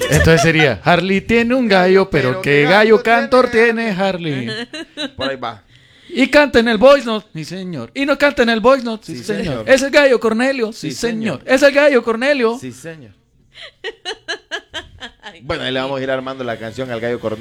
Entonces sería, Harley tiene un gallo, pero ¿qué gallo cantor tiene Harley? Por ahí va. Y canta en el voice note, sí señor. Y no canta en el voice note, sí, Sí, señor. señor. Es el gallo Cornelio, sí, Sí, señor. señor. Es el gallo Cornelio. Sí, señor. Bueno, ahí le vamos a ir armando la canción al gallo Cornelio.